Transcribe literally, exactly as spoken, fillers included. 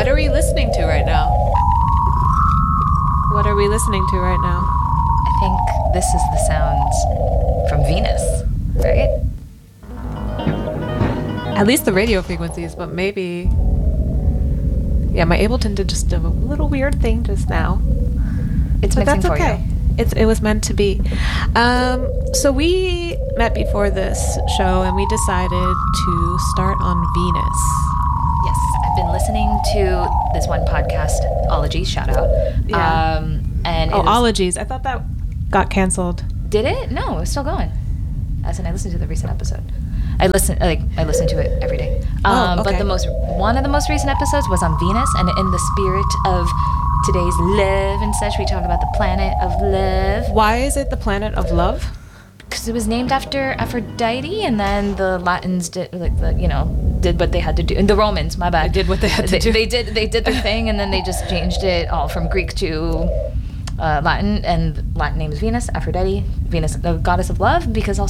What are we listening to right now? What are we listening to right now? I think this is the sounds from Venus, right? At least the radio frequencies, but maybe... Yeah, my Ableton did just a little weird thing just now. It's but mixing that's for okay. you. It's, it was meant to be. Um, so we met before this show, and we decided to start on Venus. Yes, I've been listening to this one podcast, Ologies, shout out. Yeah. Um, and it Oh, was, Ologies. I thought that got canceled. Did it? No, it's still going. As in, I listened to the recent episode. I listen like I listen to it every day. Um, Oh, okay. But the most one of the most recent episodes was on Venus, and in the spirit of today's love and such, we talk about the planet of love. Why is it the planet of love? Because it was named after Aphrodite, and then the Latins did like the you know did what they had to do, and the Romans, my bad, They did what they had to they, do. They did they did their thing, and then they just changed it all from Greek to uh, Latin, and Latin name is Venus, Aphrodite, Venus, the goddess of love, because also